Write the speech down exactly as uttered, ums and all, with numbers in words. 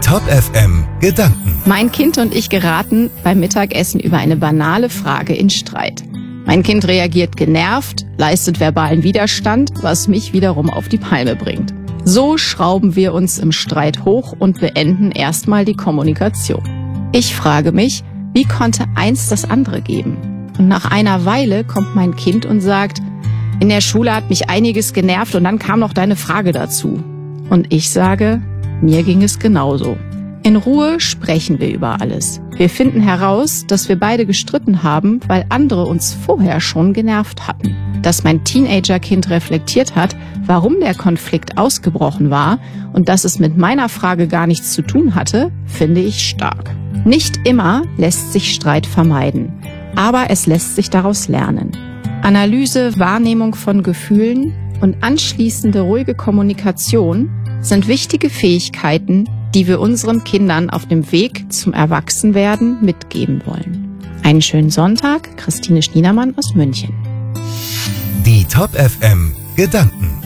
Top F M Gedanken. Mein Kind und ich geraten beim Mittagessen über eine banale Frage in Streit. Mein Kind reagiert genervt, leistet verbalen Widerstand, was mich wiederum auf die Palme bringt. So schrauben wir uns im Streit hoch und beenden erstmal die Kommunikation. Ich frage mich, wie konnte eins das andere geben? Und nach einer Weile kommt mein Kind und sagt, in der Schule hat mich einiges genervt und dann kam noch deine Frage dazu. Und ich sage, mir ging es genauso. In Ruhe sprechen wir über alles. Wir finden heraus, dass wir beide gestritten haben, weil andere uns vorher schon genervt hatten. Dass mein Teenagerkind reflektiert hat, warum der Konflikt ausgebrochen war und dass es mit meiner Frage gar nichts zu tun hatte, finde ich stark. Nicht immer lässt sich Streit vermeiden, aber es lässt sich daraus lernen. Analyse, Wahrnehmung von Gefühlen und anschließende ruhige Kommunikation sind wichtige Fähigkeiten, die wir unseren Kindern auf dem Weg zum Erwachsenwerden mitgeben wollen. Einen schönen Sonntag, Christine Schniedermann aus München. Die Top F M Gedanken.